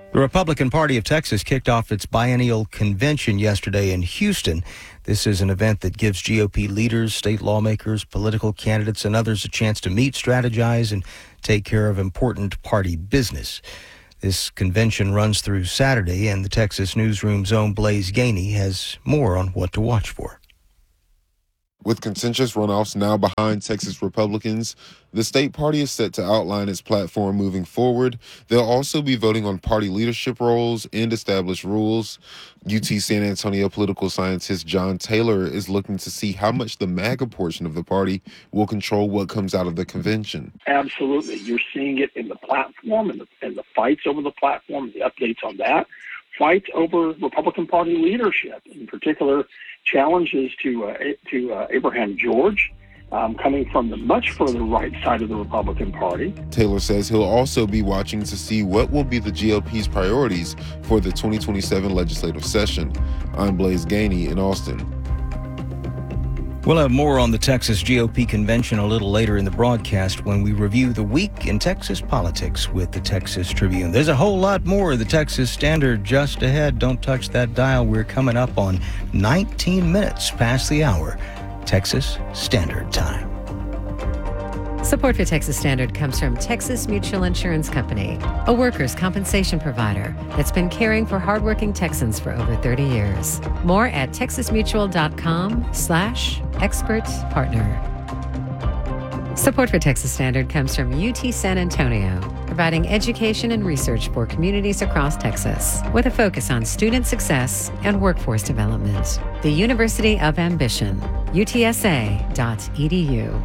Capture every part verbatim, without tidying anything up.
The Republican Party of Texas kicked off its biennial convention yesterday in Houston. This is an event that gives G O P leaders, state lawmakers, political candidates, and others a chance to meet, strategize, and take care of important party business. This convention runs through Saturday, and the Texas Newsroom's own Blaze Gainey has more on what to watch for. With contentious runoffs now behind Texas Republicans, the state party is set to outline its platform moving forward. They'll also be voting on party leadership roles and established rules. U T San Antonio political scientist John Taylor is looking to see how much the MAGA portion of the party will control what comes out of the convention. Absolutely. You're seeing it in the platform and the, and the fights over the platform, the updates on that. Fights over Republican Party leadership, in particular challenges to uh, to uh, Abraham George, um, coming from the much further right side of the Republican Party. Taylor says he'll also be watching to see what will be the G O P's priorities for the twenty twenty-seven legislative session. I'm Blaze Gainey in Austin. We'll have more on the Texas G O P convention a little later in the broadcast when we review the week in Texas politics with the Texas Tribune. There's a whole lot more of the Texas Standard just ahead. Don't touch that dial. We're coming up on nineteen minutes past the hour. Texas Standard Time. Support for Texas Standard comes from Texas Mutual Insurance Company, a workers' compensation provider that's been caring for hardworking Texans for over thirty years. More at texasmutual.com slash expert partner. Support for Texas Standard comes from U T San Antonio, providing education and research for communities across Texas with a focus on student success and workforce development. The University of Ambition, U T S A dot E D U.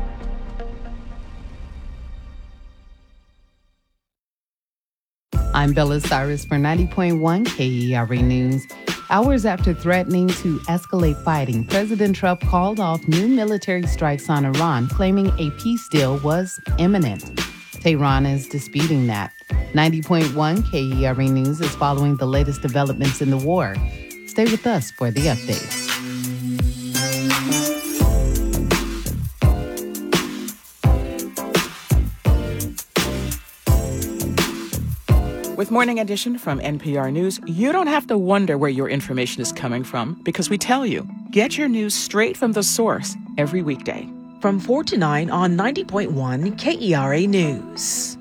I'm Bella Cyrus for ninety point one K E R A News. Hours after threatening to escalate fighting, President Trump called off new military strikes on Iran, claiming a peace deal was imminent. Tehran is disputing that. ninety point one K E R A News is following the latest developments in the war. Stay with us for the updates. With Morning Edition from N P R News, you don't have to wonder where your information is coming from because we tell you. Get your news straight from the source every weekday. From four to nine on ninety point one K E R A News.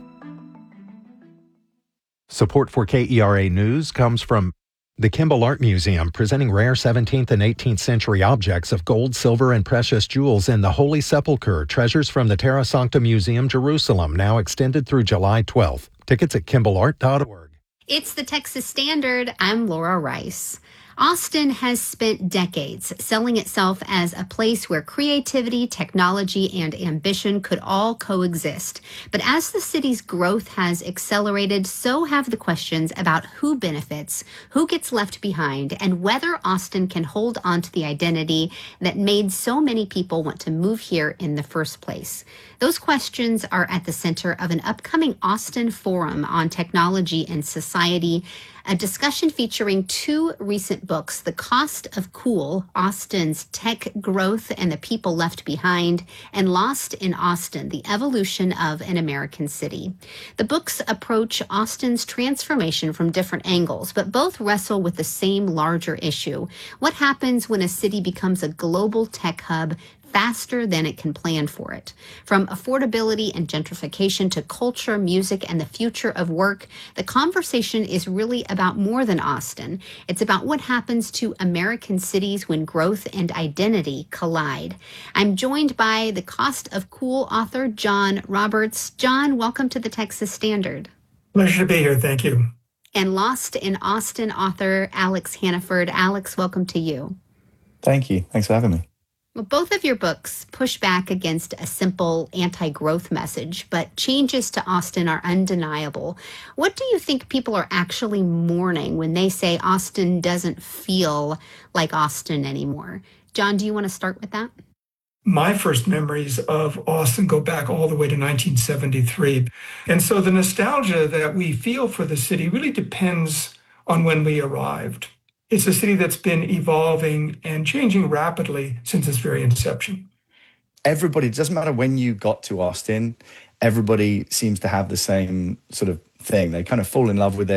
Support for K E R A News comes from the Kimball Art Museum, presenting rare seventeenth and eighteenth century objects of gold, silver, and precious jewels in the Holy Sepulchre, treasures from the Terra Sancta Museum, Jerusalem, now extended through July twelfth. Tickets at kimball art dot org. It's the Texas Standard. I'm Laura Rice. Austin has spent decades selling itself as a place where creativity, technology, and ambition could all coexist. But as the city's growth has accelerated, so have the questions about who benefits, who gets left behind, and whether Austin can hold on to the identity that made so many people want to move here in the first place. Those questions are at the center of an upcoming Austin Forum on Technology and Society, a discussion featuring two recent books, The Cost of Cool, Austin's Tech Growth and the People Left Behind, and Lost in Austin, The Evolution of an American City. The books approach Austin's transformation from different angles, but both wrestle with the same larger issue. What happens when a city becomes a global tech hub faster than it can plan for it? From affordability and gentrification to culture, music, and the future of work, the conversation is really about more than Austin. It's about what happens to American cities when growth and identity collide. I'm joined by The Cost of Cool author John Roberts. John, welcome to the Texas Standard. Pleasure to be here. Thank you. And Lost in Austin author Alex Hannaford. Alex, welcome to you. Thank you. Thanks for having me. Well, both of your books push back against a simple anti-growth message, but changes to Austin are undeniable. What do you think people are actually mourning when they say Austin doesn't feel like Austin anymore? John, do you want to start with that? My first memories of Austin go back all the way to nineteen seventy-three. And so the nostalgia that we feel for the city really depends on when we arrived. It's a city that's been evolving and changing rapidly since its very inception. Everybody, it doesn't matter when you got to Austin, everybody seems to have the same sort of thing. They kind of fall in love with it.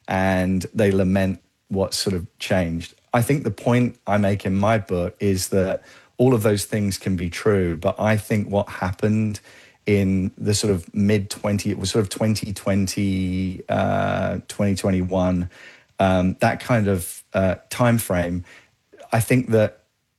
and they lament what sort of changed. I think the point I make in my book is that all of those things can be true, but I think what happened in the sort of mid twenty, it was sort of twenty twenty, uh, twenty twenty-one, um, that kind of uh, time frame. I think that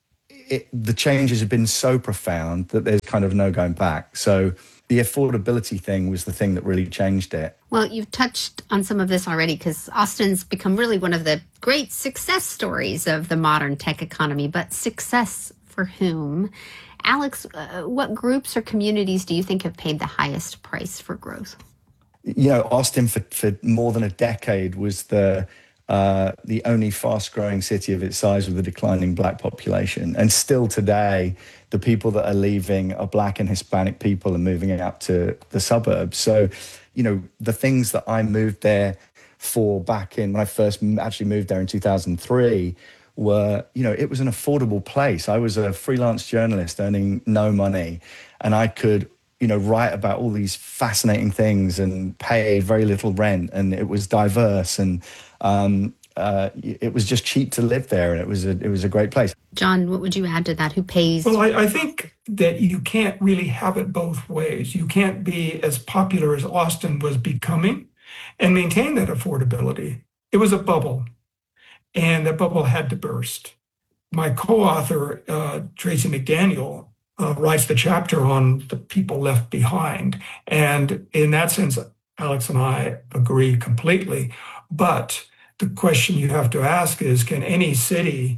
it, the changes have been so profound that there's kind of no going back. So the affordability thing was the thing that really changed it. Well, you've touched on some of this already because Austin's become really one of the great success stories of the modern tech economy, but success for whom? Alex, uh, what groups or communities do you think have paid the highest price for growth? You know, Austin for, for more than a decade was the uh, the only fast-growing city of its size with a declining black population. And still today, the people that are leaving are black and Hispanic people and moving out to the suburbs. So, you know, the things that I moved there for back in, when I first actually moved there in two thousand three, were, you know, it was an affordable place. I was a freelance journalist earning no money, and I could, you know, write about all these fascinating things and pay very little rent, and it was diverse, and um, uh, it was just cheap to live there, and it was a, it was a great place. John, what would you add to that? Who pays? Well, I, I think that you can't really have it both ways. You can't be as popular as Austin was becoming and maintain that affordability. It was a bubble, and that bubble had to burst. My co-author, uh, Tracy McDaniel, uh, writes the chapter on the people left behind. And in that sense, Alex and I agree completely. But the question you have to ask is, can any city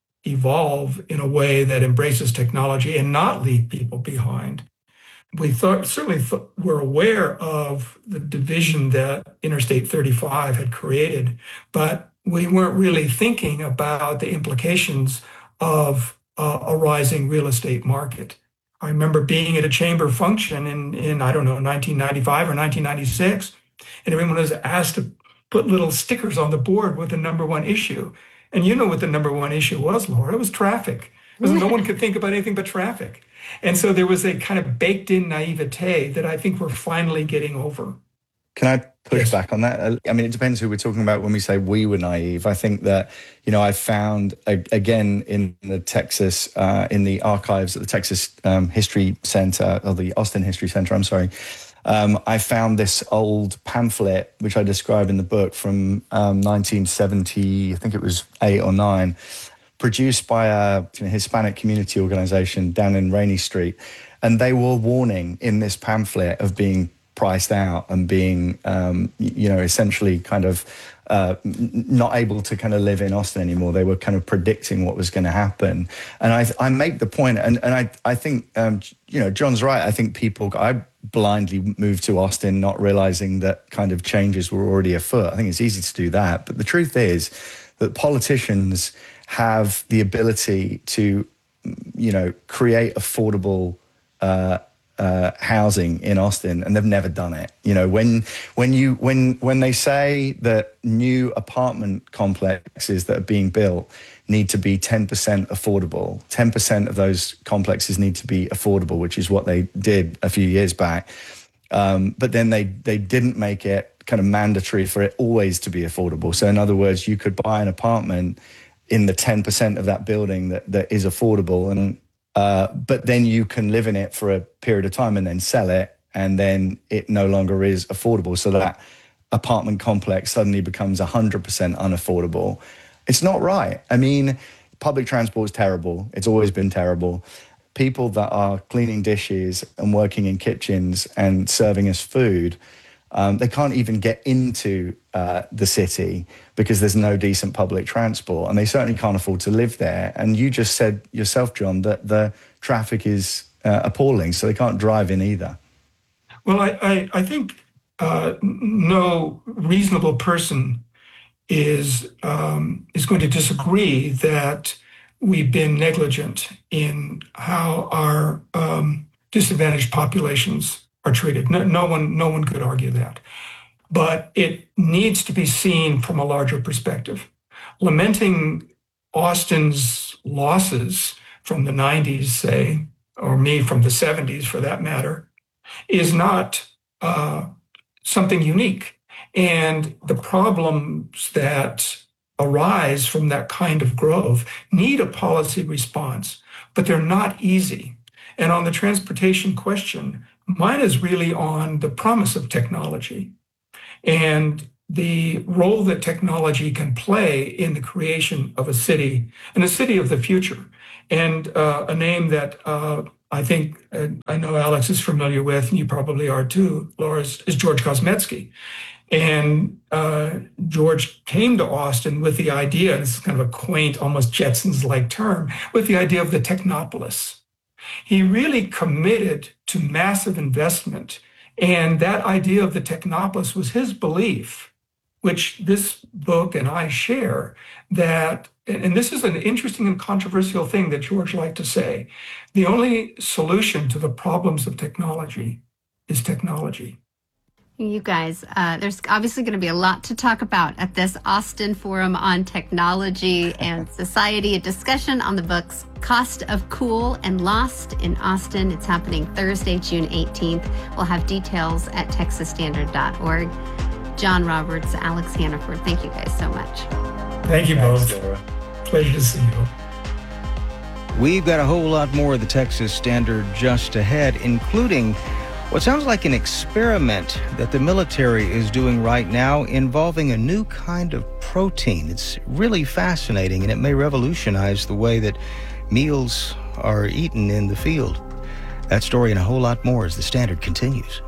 evolve in a way that embraces technology and not leave people behind? We thought, certainly th- were aware of the division that Interstate thirty-five had created, but we weren't really thinking about the implications of uh, a rising real estate market. I remember being at a chamber function in, in, I don't know, nineteen ninety-five or nineteen ninety-six, and everyone was asked to put little stickers on the board with the number one issue. And you know what the number one issue was, Laura? It was traffic. Because no one could think about anything but traffic. And so there was a kind of baked-in naivete that I think we're finally getting over. Can I push Yes. back on that? I mean, it depends who we're talking about when we say we were naive. I think that, you know, I found, a- again, in the Texas, uh, in the archives at the Texas um, History Center, or the Austin History Center, I'm sorry, um, I found this old pamphlet, which I describe in the book, from um, nineteen seventy, I think it was eight or nine, produced by a you know, Hispanic community organization down in Rainey Street. And they were warning in this pamphlet of being priced out and being, um, you know, essentially kind of uh, n- not able to kind of live in Austin anymore. They were kind of predicting what was going to happen. And I, I make the point, and, and I, I think, um, you know, John's right. I think people, I blindly moved to Austin, not realizing that kind of changes were already afoot. I think it's easy to do that. But the truth is that politicians have the ability to, you know, create affordable uh Uh, housing in Austin, and they've never done it. You know, when when you when when they say that new apartment complexes that are being built need to be ten percent affordable, ten percent of those complexes need to be affordable, which is what they did a few years back. Um, but then they they didn't make it kind of mandatory for it always to be affordable. So in other words, you could buy an apartment in the ten percent of that building that that is affordable, and Uh, but then you can live in it for a period of time and then sell it, and then it no longer is affordable. So that apartment complex suddenly becomes one hundred percent unaffordable. It's not right. I mean, public transport is terrible. It's always been terrible. People that are cleaning dishes and working in kitchens and serving us food, um, they can't even get into uh, the city because there's no decent public transport, and they certainly can't afford to live there. And you just said yourself, John, that the traffic is uh, appalling, so they can't drive in either. Well, I, I, I think uh, no reasonable person is um, is going to disagree that we've been negligent in how our um, disadvantaged populations are treated. No, no one, no one could argue that. But it needs to be seen from a larger perspective. Lamenting Austin's losses from the nineties, say, or me from the seventies for that matter, is not uh, something unique. And the problems that arise from that kind of growth need a policy response, but they're not easy. And on the transportation question, mine is really on the promise of technology and the role that technology can play in the creation of a city, and a city of the future. And uh, a name that uh, I think, uh, I know Alex is familiar with, and you probably are too, Laura, is, is George Kosmetsky. And uh, George came to Austin with the idea, this is kind of a quaint, almost Jetsons-like term, with the idea of the Technopolis. He really committed to massive investment, and that idea of the Technopolis was his belief, which this book and I share, that, and this is an interesting and controversial thing that George liked to say, the only solution to the problems of technology is technology. You guys, uh, there's obviously going to be a lot to talk about at this Austin Forum on Technology and Society, a discussion on the books Cost of Cool and Lost in Austin. It's happening Thursday, June eighteenth. We'll have details at texas standard dot org. John Roberts, Alex Hannaford, thank you guys so much. Thank you both. Pleasure to see you. We've got a whole lot more of the Texas Standard just ahead, including what sounds like an experiment that the military is doing right now involving a new kind of protein. It's really fascinating, and it may revolutionize the way that meals are eaten in the field. That story and a whole lot more as the Standard continues.